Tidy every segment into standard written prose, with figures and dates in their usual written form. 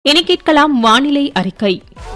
இனி கேட்கலாம் வானிலை அறிக்கை.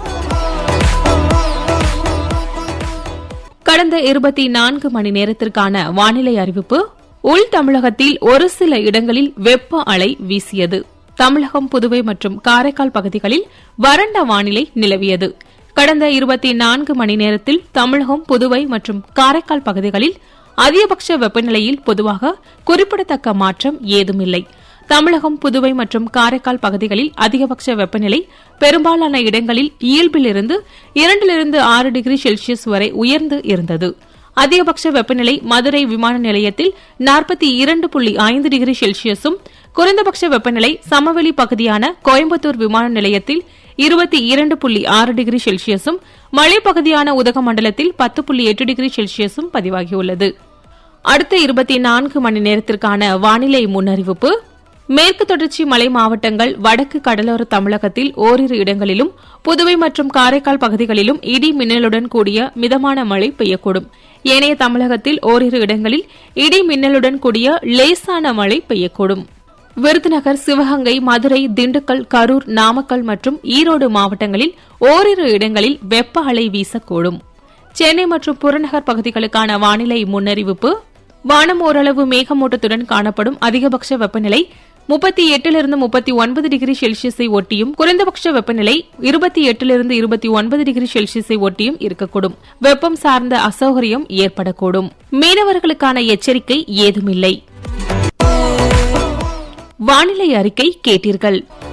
கடந்த 24 மணி நேரத்திற்கான வானிலை அறிவிப்பு. உள் தமிழகத்தில் ஒரு சில இடங்களில் வெப்ப அலை வீசியது. தமிழகம், புதுவை மற்றும் காரைக்கால் பகுதிகளில் வறண்ட வானிலை நிலவியது. கடந்த 24 மணி நேரத்தில் தமிழகம், புதுவை மற்றும் காரைக்கால் பகுதிகளில் அதிகபட்ச வெப்பநிலையில் பொதுவாக குறிப்பிடத்தக்க மாற்றம் ஏதுமில்லை. தமிழகம், புதுவை மற்றும் காரைக்கால் பகுதிகளில் அதிகபட்ச வெப்பநிலை பெரும்பாலான இடங்களில் இயல்பிலிருந்து 2-6 டிகிரி செல்சியஸ் வரை உயர்ந்து இருந்தது. அதிகபட்ச வெப்பநிலை மதுரை விமான நிலையத்தில் 42.5 டிகிரி செல்சியஸும், குறைந்தபட்ச வெப்பநிலை சமவெளி பகுதியான கோயம்புத்தூர் விமான நிலையத்தில் 22.6 டிகிரி செல்சியஸும், மலைப்பகுதியான உதகமண்டலத்தில் 10.8 டிகிரி செல்சியஸும் பதிவாகியுள்ளது. அடுத்த 24 மணி நேரத்திற்கான வானிலை முன்னறிவிப்பு. மேற்கு தொடர்ச்சி மலை மாவட்டங்கள், வடக்கு கடலோர தமிழகத்தில் ஓரிரு இடங்களிலும், புதுவை மற்றும் காரைக்கால் பகுதிகளிலும் இடி மின்னலுடன் கூடிய மிதமான மழை பெய்யக்கூடும். ஏனைய தமிழகத்தில் ஓரிரு இடங்களில் இடி மின்னலுடன் கூடிய லேசான மழை பெய்யக்கூடும். விருதுநகர், சிவகங்கை, மதுரை, திண்டுக்கல், கரூர், நாமக்கல் மற்றும் ஈரோடு மாவட்டங்களில் ஓரிரு இடங்களில் வெப்ப அலை வீசக்கூடும். சென்னை மற்றும் புறநகர் பகுதிகளுக்கான வானிலை முன்னறிவிப்பு. வானம் ஓரளவு மேகமூட்டத்துடன் காணப்படும். அதிகபட்ச வெப்பநிலை 38-39 டிகிரி செல்சியஸை ஒட்டியும், குறைந்தபட்ச வெப்பநிலை 28-29 டிகிரி செல்சியஸை ஒட்டியும் இருக்கக்கூடும். வெப்பம் சார்ந்த அசௌகரியம் ஏற்படக்கூடும். மீனவர்களுக்கான எச்சரிக்கை ஏதுமில்லை. வானிலை அறிக்கை கேட்டீர்கள்.